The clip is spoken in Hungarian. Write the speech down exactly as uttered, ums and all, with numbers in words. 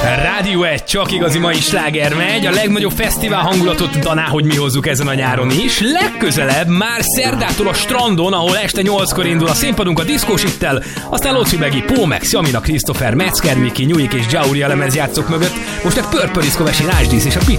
Rádió egy, csak igazi mai sláger megy. A legnagyobb fesztivál hangulatot taná, hogy mi hozzuk ezen a nyáron is. Legközelebb már szerdától a strandon, ahol este nyolckor indul a színpadunk a diszkós ittel, aztán Loci Begi, Pómex, Jamina, Christopher, Metzger, Miki, Nyújik és Jauri a lemezjátszók mögött. Most egy Purple Disco Machine, Ásdísz és a